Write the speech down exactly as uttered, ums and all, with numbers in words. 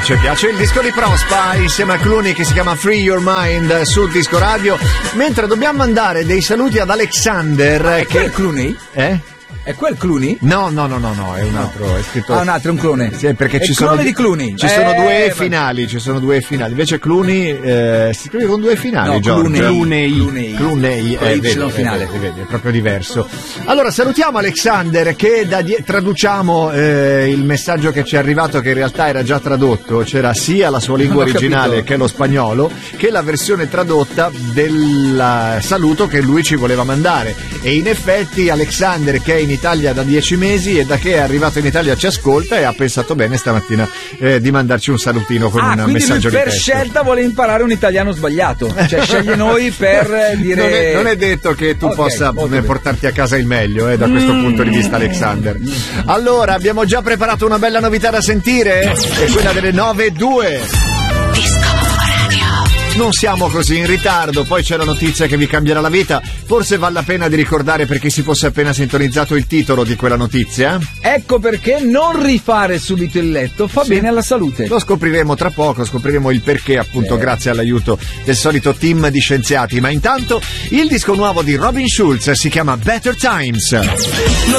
piace, piace il disco di Prospa insieme a Clooney che si chiama Free Your Mind sul Disco Radio, mentre dobbiamo mandare dei saluti ad Alexander. Ah, è che quel Clooney? Eh? È quel Clooney? No, no, no, no, no, è un altro, è scritto. Ah, un altro, un clone. Sì, perché è ci il sono clone di Clooney. Ci eh, sono due ma... finali, ci sono due finali. Invece Clooney eh, si scrive con due finali, no, Giorgio. Clooney. Clooney. Clooney, eh, eh, Y vedi, finale. Vedi, vedi, è proprio diverso. Allora, salutiamo Alexander che da die- traduciamo eh, il messaggio che ci è arrivato, che in realtà era già tradotto. C'era sia la sua lingua originale capito. che lo spagnolo, che la versione tradotta del saluto che lui ci voleva mandare. E in effetti Alexander, che è in Italia da dieci mesi e da che è arrivato in Italia ci ascolta e ha pensato bene stamattina eh, di mandarci un salutino con ah, un quindi messaggio lui di per testo. scelta vuole imparare un italiano sbagliato, cioè sceglie noi per dire non è, non è detto che tu okay, possa okay. portarti a casa il meglio eh, da questo mm. punto di vista, Alexander. Allora, abbiamo già preparato una bella novità da sentire, è quella delle nove e due. Non siamo così in ritardo, poi c'è la notizia che vi cambierà la vita. Forse vale la pena di ricordare, per chi si fosse appena sintonizzato, il titolo di quella notizia. Ecco perché non rifare subito il letto fa sì. bene alla salute. Lo scopriremo tra poco, scopriremo il perché, appunto, eh. grazie all'aiuto del solito team di scienziati. Ma intanto il disco nuovo di Robin Schulz si chiama Better Times. Lo